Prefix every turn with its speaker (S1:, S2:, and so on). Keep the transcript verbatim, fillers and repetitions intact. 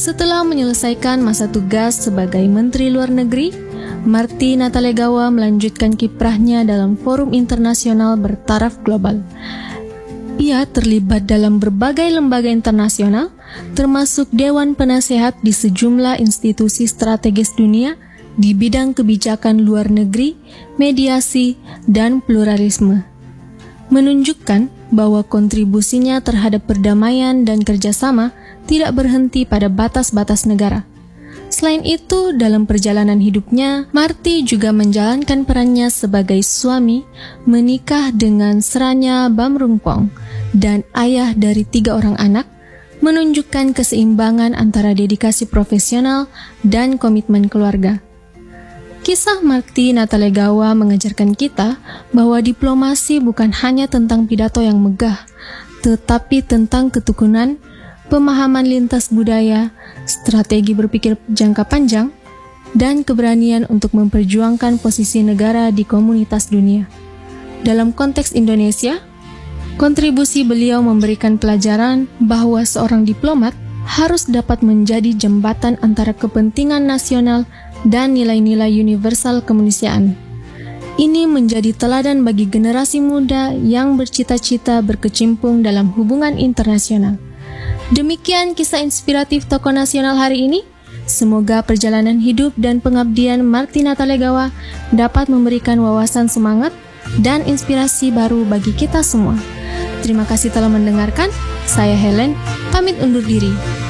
S1: Setelah menyelesaikan masa tugas sebagai Menteri Luar Negeri, Marty Natalegawa melanjutkan kiprahnya dalam forum internasional bertaraf global. Ia terlibat dalam berbagai lembaga internasional, termasuk Dewan Penasehat di sejumlah institusi strategis dunia di bidang kebijakan luar negeri, mediasi, dan pluralisme. Menunjukkan bahwa kontribusinya terhadap perdamaian dan kerjasama tidak berhenti pada batas-batas negara. Selain itu, dalam perjalanan hidupnya, Marty juga menjalankan perannya sebagai suami, menikah dengan Sranya Bamrungpong, dan ayah dari tiga orang anak, menunjukkan keseimbangan antara dedikasi profesional dan komitmen keluarga. Kisah Marty Natalegawa mengajarkan kita bahwa diplomasi bukan hanya tentang pidato yang megah, tetapi tentang ketukunan, pemahaman lintas budaya, strategi berpikir jangka panjang, dan keberanian untuk memperjuangkan posisi negara di komunitas dunia. Dalam konteks Indonesia, kontribusi beliau memberikan pelajaran bahwa seorang diplomat harus dapat menjadi jembatan antara kepentingan nasional dan nilai-nilai universal kemanusiaan. Ini menjadi teladan bagi generasi muda yang bercita-cita berkecimpung dalam hubungan internasional. Demikian kisah inspiratif tokoh nasional hari ini. Semoga perjalanan hidup dan pengabdian Marty Natalegawa dapat memberikan wawasan semangat dan inspirasi baru bagi kita semua. Terima kasih telah mendengarkan. Saya Helen, pamit undur diri.